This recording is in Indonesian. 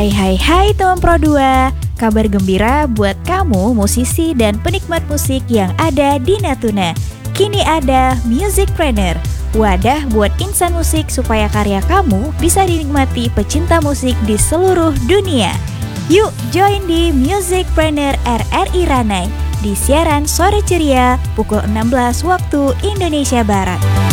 Hai teman Pro 2. Kabar gembira buat kamu musisi dan penikmat musik yang ada di Natuna. Kini ada Musicpreneur, wadah buat insan musik supaya karya kamu bisa dinikmati pecinta musik di seluruh dunia. Yuk join di Musicpreneur RRI Ranai di siaran sore ceria pukul 16 waktu Indonesia Barat.